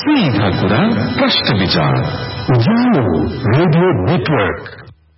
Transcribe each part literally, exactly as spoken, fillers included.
सीधा कुरा प्रश्न विचार उज्यालो रेडियो नेटवर्क।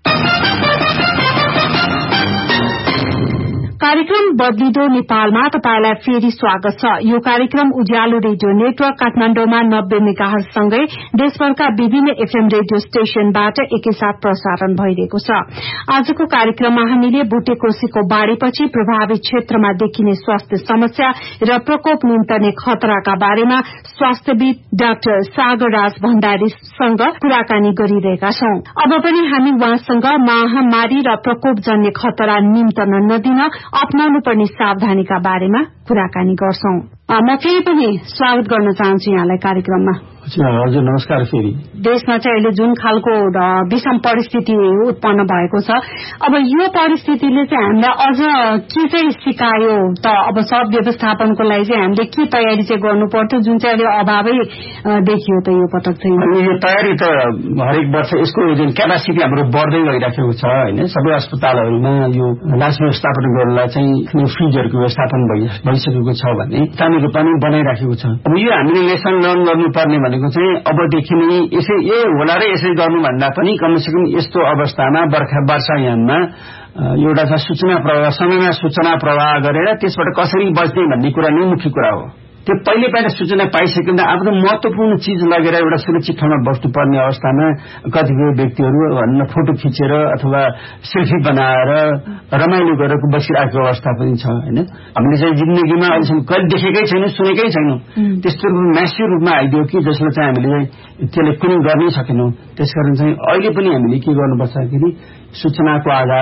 कार्यक्रम बदलिदो नेपालमा तपाईलाई फेरि स्वागत छ। यो कार्यक्रम उज्यालो रेडियो नेटवर्क काठमाडौँमा नब्बे मेगाहर्ज सँगै देशभरका विभिन्न एफएम रेडियो स्टेशनबाट एकैसाथ प्रसारण भइरहेको छ। आजको कार्यक्रममा हामीले बुटेकोसीको बाढ़ीपछि प्रभावित क्षेत्रमा देखिने स्वास्थ्य समस्या र प्रकोप निम्तने खतराका बारेमा स्वास्थ्यविद डाक्टर सागर राज भण्डारीसँग कुराकानी गरिरहेका छौं। अब पनि हामी उहाँसँग महामारी र प्रकोपजन्य खतरा निम्तन नदिन अपनाउनु पर्ने सावधानीका बारेमा कुराकानी गर्छौं। म फेरि पनि स्वागत गर्न चाहन्छु यहाँलाई कार्यक्रममा। हजुर नमस्कार। फेरि देशमा चाहिँ अहिले जुन खालको विषम परिस्थिति उत्पन्न भएको छ, अब यो परिस्थितिले चाहिँ हामीलाई अझ के चाहिँ सिकायो त? अब सब व्यवस्थापनको लागि चाहिँ हामीले के तयारी चाहिँ गर्नु पर्थ्यो, जुन चाहिँ अहिले अभावै देखियो त यो पटक चाहिँ? यो तयारी त हरेक वर्ष यसको जुन क्यापासिटी हाम्रो बढ्दै गइराखेको छ होइन। सबै अस्पतालहरूमा यो लास व्यवस्थापन गर्नलाई चाहिँ फ्रिजहरूको व्यवस्थापन भइसकेको छ भने स्थानीय रूपमा पनि बनाइराखेको छ। अब यो हामीले लेसन लर्न गर्नुपर्ने भनेको चाहिँ अबदेखि नै यसै ए होला र यसै गर्नु भन्दा पनि कमसेकम यस्तो अवस्थामा बर्खा वर्षायाममा एउटा चाहिँ सूचना प्रवाह समयमा सूचना प्रवाह गरेर त्यसबाट कसरी बच्ने भन्ने कुरा नै मुख्य कुरा हो। त्यो पहिले पहिले सूचना पाइसकिँदा आफ्नो महत्वपूर्ण चीज लगेर एउटा सुरक्षित ठाउँमा बस्नुपर्ने अवस्थामा कतिपय व्यक्तिहरू भन्न फोटो खिचेर अथवा सेल्फी बनाएर रमाइलो गरेर बसिरहेको अवस्था पनि छ होइन। हामीले चाहिँ जिन्दगीमा अहिलेसम्म कहिले देखेकै छैनौँ, सुनेकै छैनौँ। त्यस्तो म्यासिभ रूपमा आइदियो कि जसले चाहिँ हामीले त्यसले कुनै गर्नै सकेनौँ। त्यसकारण चाहिँ अहिले पनि हामीले के गर्नुपर्छ कि सूचनाको आधार